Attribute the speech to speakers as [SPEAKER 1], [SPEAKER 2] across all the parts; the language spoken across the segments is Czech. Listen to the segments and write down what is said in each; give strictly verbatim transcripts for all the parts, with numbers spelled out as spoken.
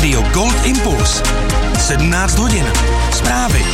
[SPEAKER 1] Rádio Gold Impuls. sedmnáct hodin. Zprávy.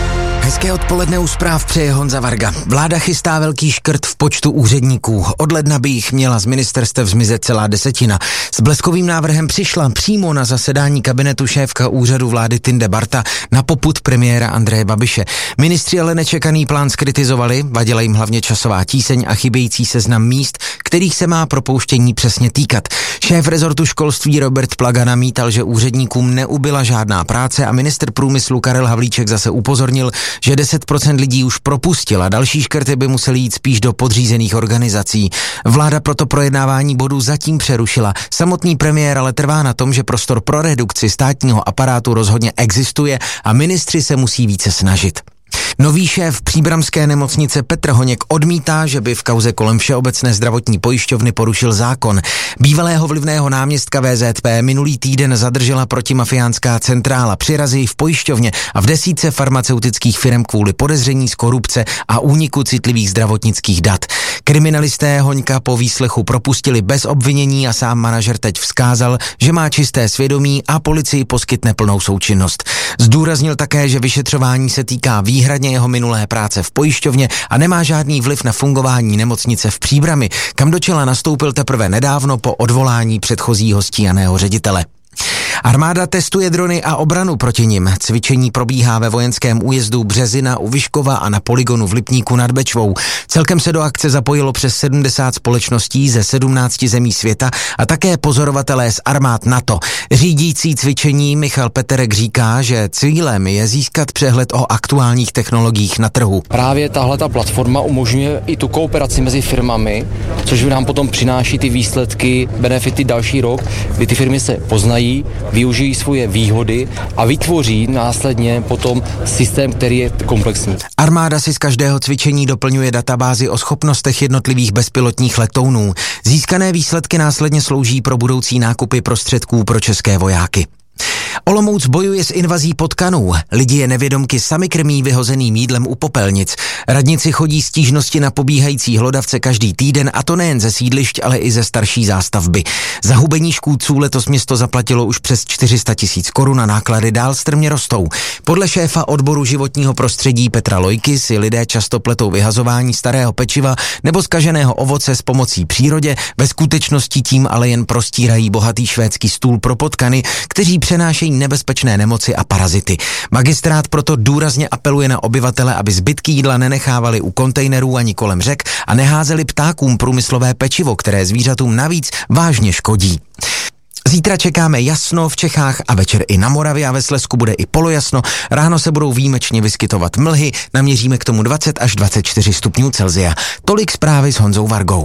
[SPEAKER 2] Hezké odpoledne u zpráv přeje Honza Varga. Vláda chystá velký škrt v počtu úředníků. Od ledna by jich měla z ministerstev zmizet celá desetina. S bleskovým návrhem přišla přímo na zasedání kabinetu šéfka úřadu vlády Tinde Barta na popud premiéra Andreje Babiše. Ministři ale nečekaný plán skritizovali, vadila jim hlavně časová tíseň a chybějící seznam míst, kterých se má propouštění přesně týkat. Šéf rezortu školství Robert Plaga namítal, že úředníkům neubyla žádná práce a ministr průmyslu Karel Havlíček zase upozornil, že deset procent lidí už propustila, další škrty by musely jít spíš do podřízených organizací. Vláda proto projednávání bodů zatím přerušila. Samotný premiér ale trvá na tom, že prostor pro redukci státního aparátu rozhodně existuje a ministři se musí více snažit. Nový šéf příbramské nemocnice Petr Honěk odmítá, že by v kauze kolem Všeobecné zdravotní pojišťovny porušil zákon. Bývalého vlivného náměstka V Z P minulý týden zadržela protimafiánská centrála při razii v pojišťovně a v desítce farmaceutických firem kvůli podezření z korupce a úniku citlivých zdravotnických dat. Kriminalisté Hoňka po výslechu propustili bez obvinění a sám manažer teď vzkázal, že má čisté svědomí a policii poskytne plnou součinnost. Zdůraznil také, že vyšetřování se týká výhradně jeho minulé práce v pojišťovně a nemá žádný vliv na fungování nemocnice v Příbrami, kam do čela nastoupil teprve nedávno po odvolání předchozího stíhaného ředitele. Armáda testuje drony a obranu proti nim. Cvičení probíhá ve vojenském újezdu Březina u Vyškova a na poligonu v Lipníku nad Bečvou. Celkem se do akce zapojilo přes sedmdesát společností ze sedmnácti zemí světa a také pozorovatelé z armád NATO. Řídící cvičení Michal Peterek říká, že cílem je získat přehled o aktuálních technologiích na trhu.
[SPEAKER 3] Právě tahle ta platforma umožňuje i tu kooperaci mezi firmami, což nám potom přináší ty výsledky, benefity další rok, kdy ty firmy se poznají, využijí svoje výhody a vytvoří následně potom systém, který je komplexní.
[SPEAKER 2] Armáda si z každého cvičení doplňuje databázi o schopnostech jednotlivých bezpilotních letounů. Získané výsledky následně slouží pro budoucí nákupy prostředků pro české vojáky. Olomouc bojuje s invazí potkanů. Lidi je nevědomky sami krmí vyhozeným jídlem u popelnic. Radnici chodí stížnosti na pobíhající hlodavce každý týden, a to nejen ze sídlišť, ale i ze starší zástavby. Za hubení škůdců letos město zaplatilo už přes čtyři sta tisíc korun a náklady dál strmě rostou. Podle šéfa odboru životního prostředí Petra Lojky si lidé často pletou vyhazování starého pečiva nebo zkaženého ovoce s pomocí přírodě, ve skutečnosti tím ale jen prostírají bohatý švédský stůl pro potkany, kteří přenášejí nebezpečné nemoci a parazity. Magistrát proto důrazně apeluje na obyvatele, aby zbytky jídla nenechávali u kontejnerů ani kolem řek a neházeli ptákům průmyslové pečivo, které zvířatům navíc vážně škodí. Zítra čekáme jasno v Čechách a večer i na Moravě a ve Slezsku bude i polojasno. Ráno se budou výjimečně vyskytovat mlhy, naměříme k tomu dvacet až dvacet čtyři stupňů Celsia. Tolik zprávy s Honzou Vargou.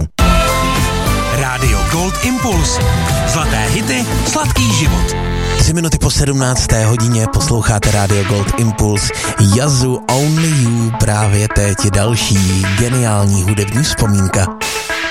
[SPEAKER 1] Rádio Gold Impuls. Zlaté hity, sladký život.
[SPEAKER 4] Tři minuty po sedmnácté hodině posloucháte Radio Gold Impuls. Yazoo Only You, právě teď další geniální hudební vzpomínka.